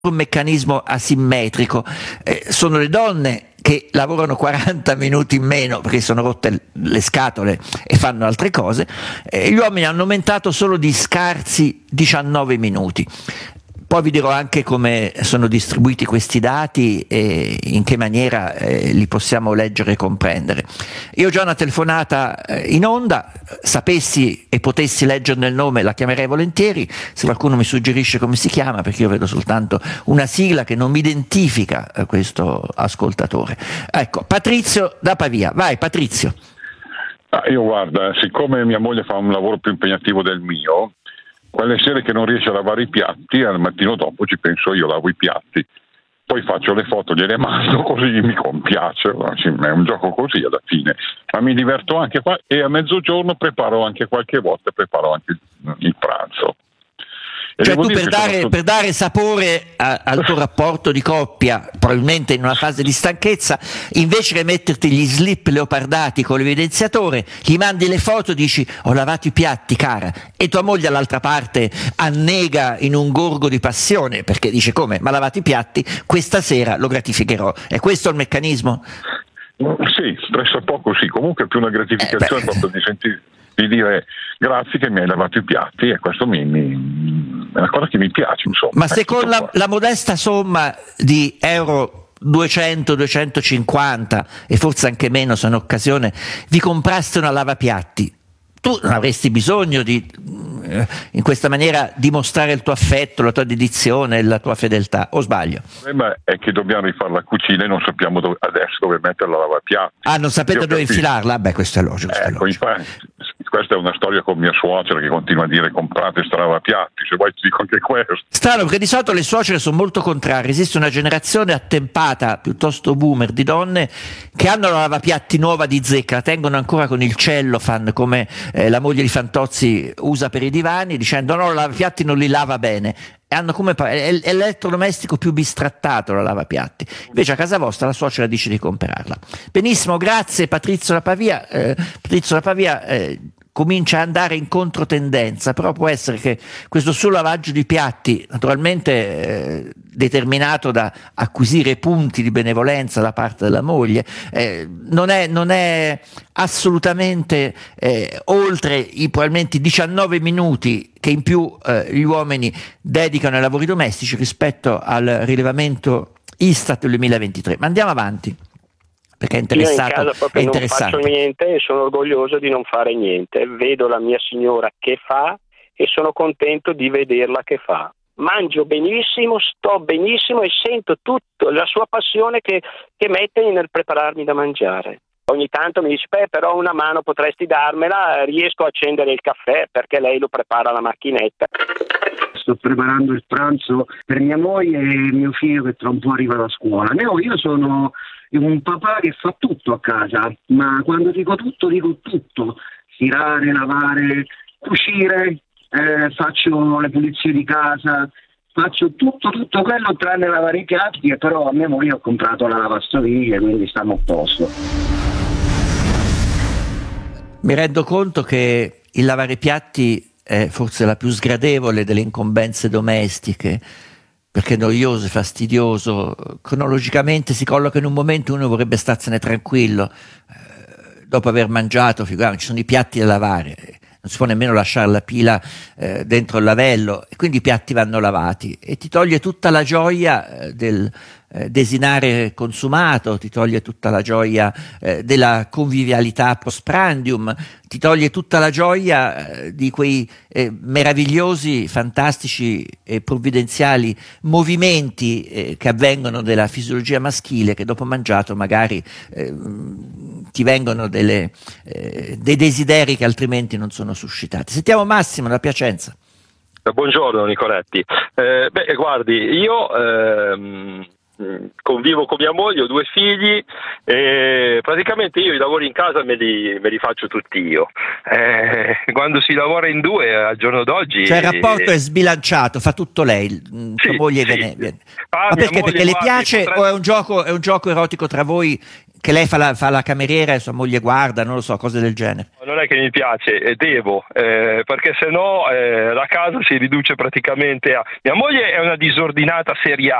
un meccanismo asimmetrico. Sono le donne che lavorano 40 minuti in meno perché sono rotte le scatole e fanno altre cose, gli uomini hanno aumentato solo di scarsi 19 minuti. Poi vi dirò anche come sono distribuiti questi dati e in che maniera li possiamo leggere e comprendere. Io ho già una telefonata in onda, sapessi e potessi leggerne il nome la chiamerei volentieri, se qualcuno mi suggerisce come si chiama, perché io vedo soltanto una sigla che non mi identifica questo ascoltatore. Ecco, Patrizio da Pavia. Vai Patrizio. Io guarda, siccome mia moglie fa un lavoro più impegnativo del mio, quelle sere che non riesce a lavare i piatti, al mattino dopo ci penso io, lavo i piatti, poi faccio le foto, gliele mando, così mi compiace, è un gioco così alla fine, ma mi diverto anche qua e a mezzogiorno preparo anche qualche volta, preparo anche il pranzo. Cioè tu per dare sapore al tuo rapporto di coppia, probabilmente in una fase di stanchezza, invece che metterti gli slip leopardati con l'evidenziatore, gli mandi le foto, dici ho lavato i piatti cara, e tua moglie dall'altra parte annega in un gorgo di passione perché dice come, ma lavato i piatti, questa sera lo gratificherò. È questo il meccanismo? Sì, presso poco sì, comunque è più una gratificazione proprio di dire grazie che mi hai lavato i piatti, e questo è una cosa che mi piace, insomma. Ma se con la modesta somma di euro 200-250 e forse anche meno se in occasione vi compraste una lavapiatti, tu non avresti bisogno di in questa maniera dimostrare il tuo affetto, la tua dedizione, la tua fedeltà, o sbaglio? Il problema è che dobbiamo rifare la cucina e non sappiamo adesso dove mettere la lavapiatti. Non sapete dove infilarla? Beh, questo è logico. Infatti, questa è una storia con mia suocera che continua a dire comprate sta lavapiatti, se vuoi ti dico anche questo. Strano, perché di solito le suocere sono molto contrarie, esiste una generazione attempata, piuttosto boomer, di donne che hanno la lavapiatti nuova di zecca, la tengono ancora con il cellophane come la moglie di Fantozzi usa per i divani, dicendo no, la lavapiatti non li lava bene. Hanno come è l'elettrodomestico più bistrattato la lavapiatti, invece a casa vostra la suocera dice di comprarla. Benissimo, grazie Patrizio da Pavia. Patrizio da Pavia comincia a andare in controtendenza, però può essere che questo suo lavaggio di piatti, naturalmente determinato da acquisire punti di benevolenza da parte della moglie, non è assolutamente oltre i probabilmente 19 minuti che in più gli uomini dedicano ai lavori domestici rispetto al rilevamento Istat del 2023. Ma andiamo avanti, perché è interessato. Io in casa proprio non faccio niente e sono orgoglioso di non fare niente. Vedo la mia signora che fa e sono contento di vederla che fa. Mangio benissimo, sto benissimo e sento tutta la sua passione che mette nel prepararmi da mangiare. Ogni tanto mi dice, però una mano potresti darmela, riesco a accendere il caffè perché lei lo prepara alla macchinetta. Sto preparando il pranzo per mia moglie e mio figlio che tra un po' arriva da scuola. Io sono un papà che fa tutto a casa, ma quando dico tutto, stirare, lavare, cucire, faccio le pulizie di casa, faccio tutto quello tranne lavare i piatti, e però a mia moglie ho comprato la lavastoviglie, quindi stiamo a posto. Mi rendo conto che il lavare i piatti è forse la più sgradevole delle incombenze domestiche, perché è noioso, fastidioso, cronologicamente si colloca in un momento uno vorrebbe starsene tranquillo, dopo aver mangiato, figuriamoci, ci sono i piatti da lavare, non si può nemmeno lasciare la pila dentro il lavello, e quindi i piatti vanno lavati, e ti toglie tutta la gioia del desinare consumato, ti toglie tutta la gioia della convivialità postprandium, ti toglie tutta la gioia di quei meravigliosi, fantastici e provvidenziali movimenti che avvengono della fisiologia maschile, che dopo mangiato magari ti vengono dei desideri che altrimenti non sono suscitati. Sentiamo Massimo da Piacenza. Buongiorno Nicoletti. Guardi, io convivo con mia moglie, ho 2 figli e praticamente io i lavori in casa me li faccio tutti io. Quando si lavora in 2 al giorno d'oggi, cioè il rapporto è sbilanciato, fa tutto lei, sua moglie viene. Ma perché le piace o è un gioco erotico tra voi Che lei fa la cameriera e sua moglie guarda, non lo so, cose del genere. Non è che mi piace, devo, perché sennò la casa si riduce praticamente a... Mia moglie è una disordinata seriale.